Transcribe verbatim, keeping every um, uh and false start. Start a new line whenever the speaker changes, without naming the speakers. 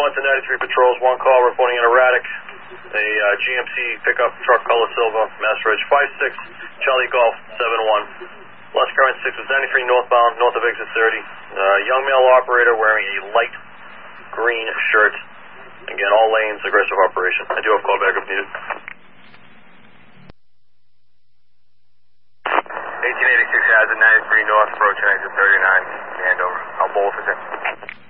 one to ninety-three patrols, one call reporting an erratic. A uh, G M C pickup truck color silver, Mass Reg five six, Charlie Golf seven one. Last current six was ninety-three northbound, north of exit thirty. Uh, young male operator wearing a light green shirt. Again, all lanes, aggressive operation. I do have callback if needed.
eighteen eighty-six Hazard, ninety-three north, approaching exit thirty-nine. Hand over. I'll bowl for